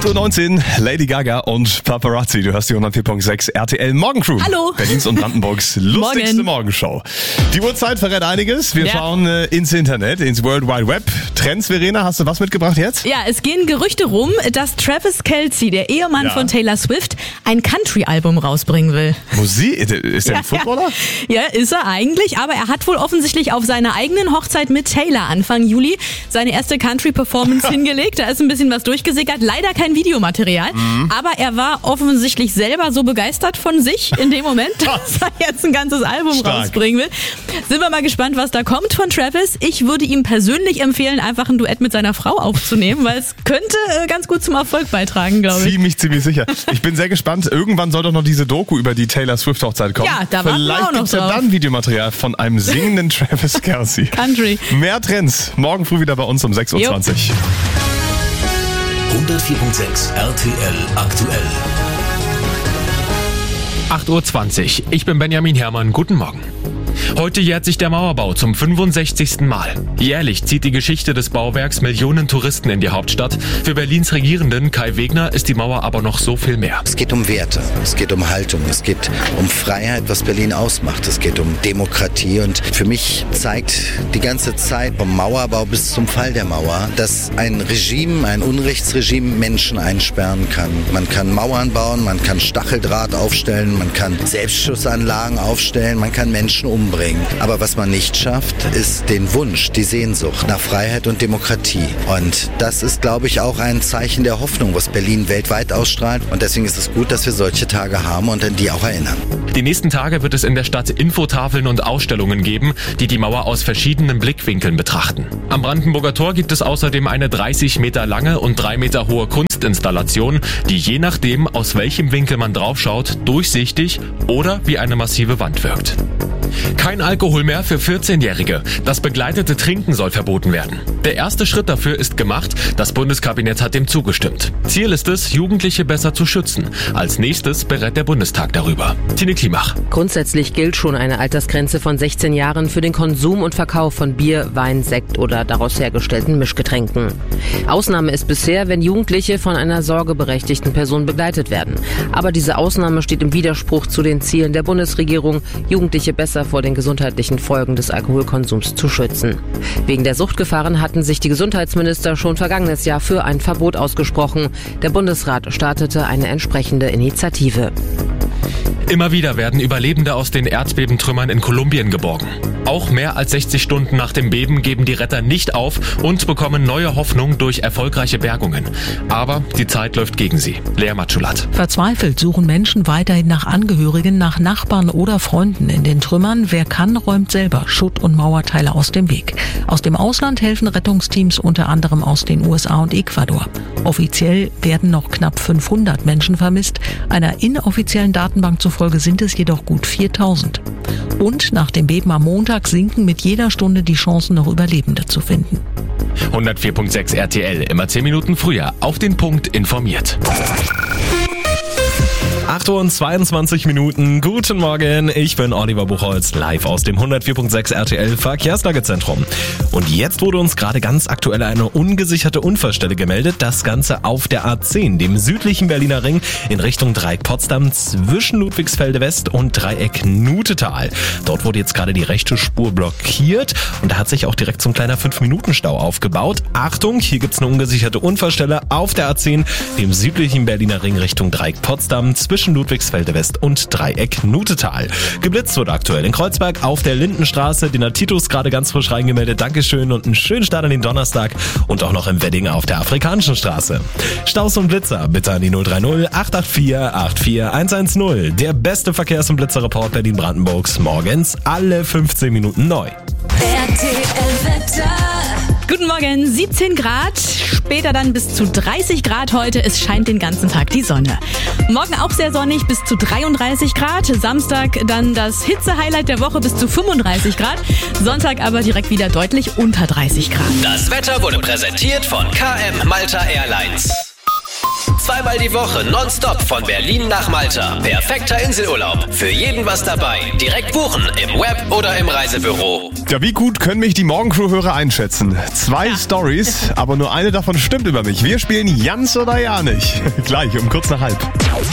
8.19 Uhr, Lady Gaga und Paparazzi. Du hörst die 104.6 RTL Morgencrew. Hallo. Berlins und Brandenburgs lustigste Morgenshow. Die Uhrzeit verrät einiges. Wir schauen ins Internet, ins World Wide Web. Trends, Verena, hast du was mitgebracht jetzt? Ja, es gehen Gerüchte rum, dass Travis Kelce, der Ehemann von Taylor Swift, ein Country-Album rausbringen will. Musik? Ist der ein Footballer? Ja, ist er eigentlich, aber er hat wohl offensichtlich auf seiner eigenen Hochzeit mit Taylor Anfang Juli seine erste Country-Performance hingelegt. Da ist ein bisschen was durchgesickert. Leider kein Videomaterial, aber er war offensichtlich selber so begeistert von sich in dem Moment, dass er jetzt ein ganzes Album rausbringen will. Sind wir mal gespannt, was da kommt von Travis. Ich würde ihm persönlich empfehlen, einfach ein Duett mit seiner Frau aufzunehmen, weil es könnte ganz gut zum Erfolg beitragen, glaube ich. Ziemlich sicher. Ich bin sehr gespannt. Irgendwann soll doch noch diese Doku über die Taylor Swift-Hochzeit kommen. Ja, da warten wir auch noch Vielleicht gibt's ja drauf. dann Videomaterial von einem singenden Travis Kelce. Country. Mehr Trends. Morgen früh wieder bei uns um 6.20 Uhr. 104.6 RTL aktuell. 8.20 Uhr. Ich bin Benjamin Herrmann. Guten Morgen. Heute jährt sich der Mauerbau zum 65. Mal. Jährlich zieht die Geschichte des Bauwerks Millionen Touristen in die Hauptstadt. Für Berlins Regierenden Kai Wegner ist die Mauer aber noch so viel mehr. Es geht um Werte, es geht um Haltung, es geht um Freiheit, was Berlin ausmacht. Es geht um Demokratie und für mich zeigt die ganze Zeit vom Mauerbau bis zum Fall der Mauer, dass ein Regime, ein Unrechtsregime Menschen einsperren kann. Man kann Mauern bauen, man kann Stacheldraht aufstellen, man kann Selbstschussanlagen aufstellen, man kann Menschen umbringen. Aber was man nicht schafft, ist den Wunsch, die Sehnsucht nach Freiheit und Demokratie. Und das ist, glaube ich, auch ein Zeichen der Hoffnung, was Berlin weltweit ausstrahlt. Und deswegen ist es gut, dass wir solche Tage haben und an die auch erinnern. Die nächsten Tage wird es in der Stadt Infotafeln und Ausstellungen geben, die die Mauer aus verschiedenen Blickwinkeln betrachten. Am Brandenburger Tor gibt es außerdem eine 30 Meter lange und 3 Meter hohe Kunstinstallation, die je nachdem, aus welchem Winkel man draufschaut, durchsichtig oder wie eine massive Wand wirkt. Kein Alkohol mehr für 14-Jährige. Das begleitete Trinken soll verboten werden. Der erste Schritt dafür ist gemacht. Das Bundeskabinett hat dem zugestimmt. Ziel ist es, Jugendliche besser zu schützen. Als nächstes berät der Bundestag darüber. Tine Klimach. Grundsätzlich gilt schon eine Altersgrenze von 16 Jahren für den Konsum und Verkauf von Bier, Wein, Sekt oder daraus hergestellten Mischgetränken. Ausnahme ist bisher, wenn Jugendliche von einer sorgeberechtigten Person begleitet werden. Aber diese Ausnahme steht im Widerspruch zu den Zielen der Bundesregierung, Jugendliche besser vor den gesundheitlichen Folgen des Alkoholkonsums zu schützen. Wegen der Suchtgefahren hatten sich die Gesundheitsminister schon vergangenes Jahr für ein Verbot ausgesprochen. Der Bundesrat startete eine entsprechende Initiative. Immer wieder werden Überlebende aus den Erdbebentrümmern in Kolumbien geborgen. Auch mehr als 60 Stunden nach dem Beben geben die Retter nicht auf und bekommen neue Hoffnung durch erfolgreiche Bergungen. Aber die Zeit läuft gegen sie. Lea Matschulat. Verzweifelt suchen Menschen weiterhin nach Angehörigen, nach Nachbarn oder Freunden in den Trümmern. Wer kann, räumt selber Schutt- und Mauerteile aus dem Weg. Aus dem Ausland helfen Rettungsteams unter anderem aus den USA und Ecuador. Offiziell werden noch knapp 500 Menschen vermisst. Einer inoffiziellen Datenbank zufolge sind es jedoch gut 4000. Und nach dem Beben am Montag sinken mit jeder Stunde die Chancen, noch Überlebende zu finden. 104.6 RTL, immer 10 Minuten früher, auf den Punkt informiert. 8.22 Uhr. Guten Morgen, ich bin Oliver Buchholz, live aus dem 104.6 RTL Verkehrslagezentrum. Und jetzt wurde uns gerade ganz aktuell eine ungesicherte Unfallstelle gemeldet. Das Ganze auf der A10, dem südlichen Berliner Ring, in Richtung Dreieck Potsdam zwischen Ludwigsfelde West und Dreieck Nutetal. Dort wurde jetzt gerade die rechte Spur blockiert und da hat sich auch direkt so ein kleiner 5-Minuten-Stau aufgebaut. Achtung, hier gibt's eine ungesicherte Unfallstelle auf der A10, dem südlichen Berliner Ring Richtung Dreieck Potsdam zwischen Ludwigsfelde West und Dreieck Nutetal. Geblitzt wurde aktuell in Kreuzberg auf der Lindenstraße. Den hat Titus gerade ganz frisch reingemeldet. Dankeschön und einen schönen Start an den Donnerstag. Und auch noch im Wedding auf der Afrikanischen Straße. Staus und Blitzer bitte an die 030 884 84110. Der beste Verkehrs- und Blitzerreport Berlin-Brandenburgs. Morgens alle 15 Minuten neu. Guten Morgen, 17 Grad, später dann bis zu 30 Grad heute. Es scheint den ganzen Tag die Sonne. Morgen auch sehr sonnig, bis zu 33 Grad. Samstag dann das Hitze-Highlight der Woche bis zu 35 Grad. Sonntag aber direkt wieder deutlich unter 30 Grad. Das Wetter wurde präsentiert von KM Malta Airlines. Zweimal die Woche nonstop von Berlin nach Malta. Perfekter Inselurlaub. Für jeden was dabei. Direkt buchen im Web oder im Reisebüro. Ja, wie gut können mich die Morgencrew-Hörer einschätzen? 2 Stories, aber nur eine davon stimmt über mich. Wir spielen Jans oder ja nicht. Gleich um kurz nach halb.